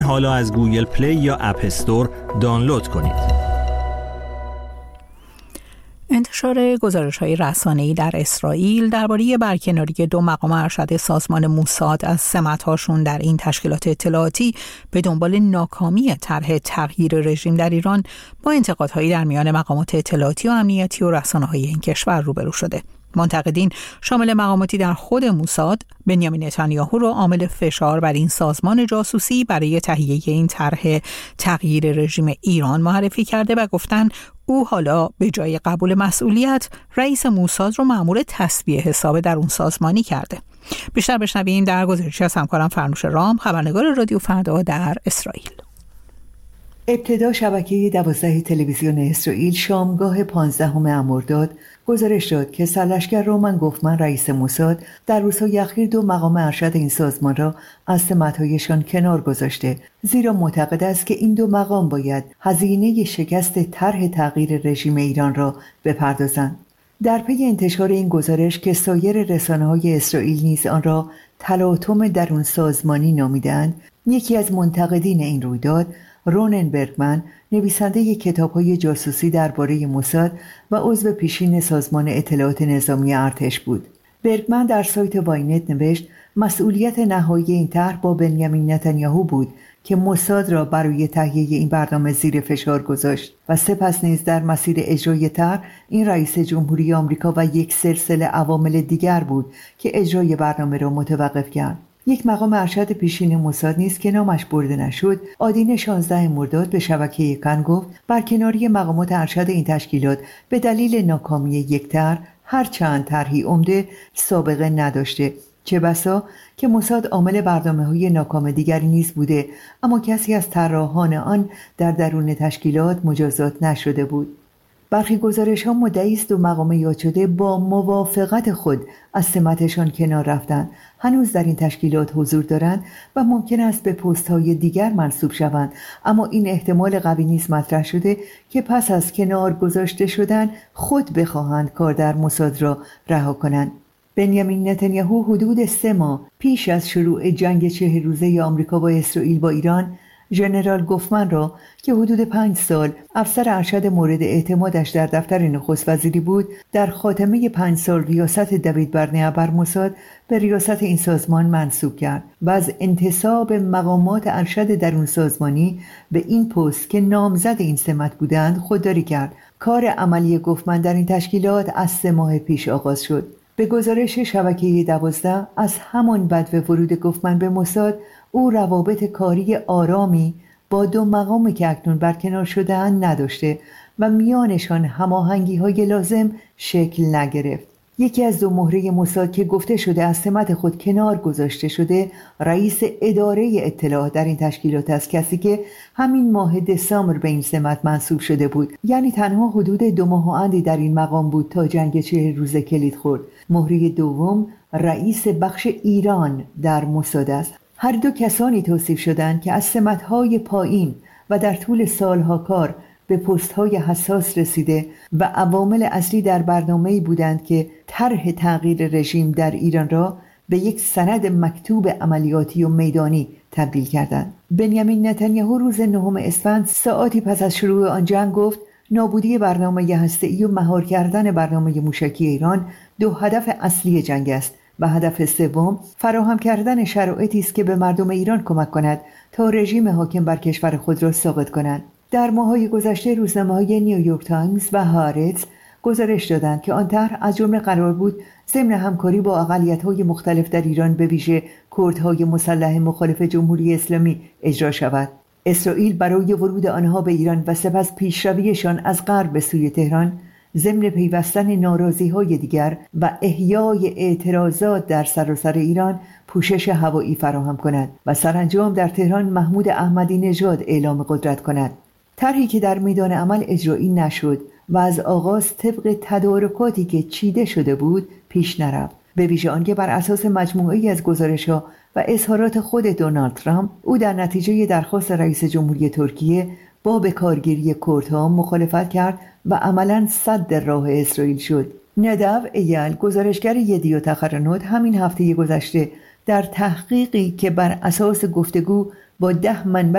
حالا از گوگل پلی یا اپ استور دانلود کنید. انتشار گزارش‌های رسانه‌ای در اسرائیل درباره برکناری 2 مقام ارشد سازمان موساد از سمت‌هاشون در این تشکیلات اطلاعاتی به دنبال ناکامی طرح تغییر رژیم در ایران با انتقادهایی در میان مقامات اطلاعاتی و امنیتی و رسانه‌های این کشور روبرو شده. منتقدین شامل مقاماتی در خود موساد بنیامین نتانیاهو را عامل فشار بر این سازمان جاسوسی برای تهیه این طرح تغییر رژیم ایران معرفی کرده و گفتن او حالا به جای قبول مسئولیت رئیس موساد رو مأمور تسویه حساب در اون سازمانی کرده. بیشتر بشنویم در گزارشی از همکارم فرنوش رام، خبرنگار رادیو فردا در اسرائیل. ابتدا شبکه 12 تلویزیون اسرائیل شامگاه 15 مرداد گزارش داد که سرلشکر رومن گوفمن رئیس موساد در روزهای اخیر 2 مقام ارشد این سازمان را از سمت‌هایشان کنار گذاشته، زیرا معتقد است که این 2 مقام باید هزینه شکست طرح تغییر رژیم ایران را بپردازند. در پی انتشار این گزارش که سایر رسانه‌های اسرائیل نیز آن را تلاطم درون سازمانی نامیدند، یکی از منتقدین این رویداد رونن برگمن، نویسنده کتاب‌های جاسوسی درباره موساد و عضو پیشین سازمان اطلاعات نظامی ارتش بود. برگمن در سایت واینت نوشت مسئولیت نهایی این طرح با بنیامین نتانیاهو بود که موساد را برای تهیه این برنامه زیر فشار گذاشت و سپس نیز در مسیر اجرای طرح این رئیس جمهوری آمریکا و یک سلسله عوامل دیگر بود که اجرای برنامه را متوقف کرد. یک مقام ارشد پیشین موساد نیز که نامش برده نشد، آدین 16 مرداد به شبکه کن گفت برکناری مقامات ارشد این تشکیلات به دلیل ناکامی یک طرح، هرچند طرحی عمده سابقه نداشته، چه بسا که موساد عامل برنامه‌های ناکام دیگری نیز بوده، اما کسی از طراحان آن در درون تشکیلات مجازات نشده بود. برخی گزارش‌ها مدعی است 2 مقام یاد شده با موافقت خود از سمتشان کنار رفتند، هنوز در این تشکیلات حضور دارند و ممکن است به پست‌های دیگر منصوب شوند، اما این احتمال قوی نیز مطرح شده که پس از کنار گذاشته شدن خود بخواهند کار در موساد را رها کنند. بنیامین نتانیاهو حدود 3 ماه پیش از شروع جنگ 40 روزه آمریکا با اسرائیل با ایران، ژنرال گوفمن را که حدود 5 سال افسر ارشد مورد اعتمادش در دفتر نخست وزیری بود، در خاتمه 5 سال ریاست دوید برنیا بر موساد به ریاست این سازمان منصوب کرد و از انتصاب مقامات ارشد درون سازمانی به این پست که نامزد این سمت بودند خودداری کرد. کار عملی گوفمن در این تشکیلات از 3 ماه پیش آغاز شد. به گزارش شبکه 12 از همان بدو ورود گوفمن به موساد، او روابط کاری آرامی با 2 مقامی که اکنون برکنار شده‌اند نداشته و میانشان هماهنگی‌های لازم شکل نگرفت. یکی از 2 مهره موساد که گفته شده از سمت خود کنار گذاشته شده، رئیس اداره اطلاعات در این تشکیلات است، کسی که همین ماه دسامبر به این سمت منصوب شده بود، یعنی تنها حدود 2 ماه و اندی در این مقام بود تا جنگ 40 روزه کلید خورد. مهره دوم رئیس بخش ایران در موساد است. هر 2 کسانی توصیف شدند که از سمت‌های پایین و در طول سالها کار به پست‌های حساس رسیده و عوامل اصلی در برنامه‌ای بودند که طرح تغییر رژیم در ایران را به یک سند مکتوب عملیاتی و میدانی تبدیل کردند. بنیامین نتانیاهو روز 9 اسفند ساعاتی پس از شروع آن جنگ گفت نابودی برنامه هسته‌ای و مهار کردن برنامه موشکی ایران 2 هدف اصلی جنگ است و هدف سوم فراهم کردن شرایطی است که به مردم ایران کمک کند تا رژیم حاکم بر کشور خود را ساقط کنند. در ماه‌های گذشته روزنامه‌های نیویورک تایمز و هارتز گزارش دادند که آن طرح از جمله قرار بود ضمن همکاری با اقلیت‌های مختلف در ایران به ویژه کردهای مسلح مخالف جمهوری اسلامی اجرا شود. اسرائیل برای ورود آنها به ایران و سپس پیشرویشان از غرب به سوی تهران ضمن پیوستن ناراضی‌های دیگر و احیای اعتراضات در سراسر ایران پوشش هوایی فراهم کند و سرانجام در تهران محمود احمدی نژاد اعلام قدرت کند. طرحی که در میدان عمل اجرایی نشد و از آغاز طبق تدارکاتی که چیده شده بود پیش نرفت، به ویژه آنکه بر اساس مجموعه‌ای از گزارش‌ها و اظهارات خود دونالد ترامپ، او در نتیجه درخواست رئیس جمهوری ترکیه با به کارگیری کردها مخالفت کرد و عملاً سد راه اسرائیل شد. ندو ایل، گزارشگر یدیوت اخرونوت، همین هفته گذشته در تحقیقی که بر اساس گفتگو با 10 منبع